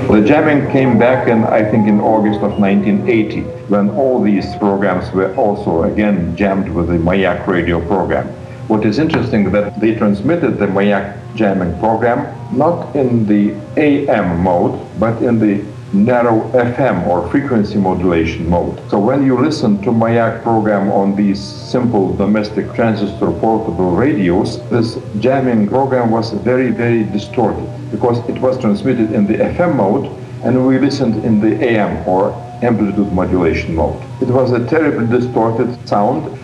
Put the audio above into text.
The jamming came back I think in August of 1980, when all these programs were also again jammed with the Mayak radio program. What is interesting that they transmitted the Mayak jamming program not in the AM mode, but in the narrow FM or frequency modulation mode. So when you listen to Mayak program on these simple domestic transistor portable radios, this jamming program was very, very distorted because it was transmitted in the FM mode and we listened in the AM or amplitude modulation mode. It was a terribly distorted sound.